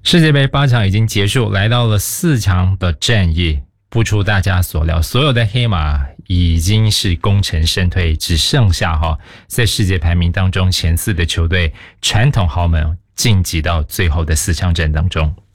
世界杯8场已经结束，来到了4强的战役。不出大家所料，所有的黑马已经是功成身退，只剩下在世界排名当中前4的球队传统豪门晋级到最后的4强战当中。